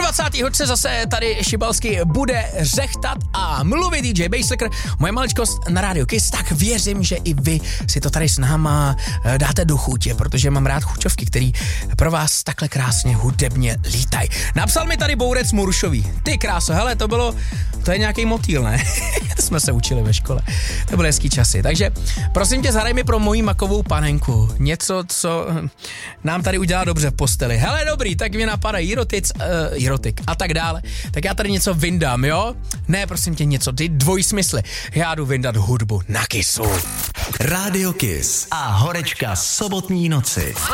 23. hodce zase tady Šibalský bude řechtat a mluvit DJ Basslicker, moje maličkost na Radio Kiss, tak věřím, že i vy si to tady s náma dáte do chutě, protože mám rád chuťovky, který pro vás takhle krásně hudebně lítaj. Napsal mi tady Bourec Murušový. Ty kráso, hele, to je nějaký motýl, ne? To jsme se učili ve škole. To byly hezký časy. Takže prosím tě, zahraj mi pro moji makovou panenku. Něco, co nám tady udělá dobře v posteli. Hele, dobrý, tak mě napadají erotik a tak dále. Tak já tady něco vyndám, jo? Ne, prosím tě, něco, ty dvojsmysly. Já jdu vyndat hudbu na Kissu. Radio Kiss a horečka sobotní noci.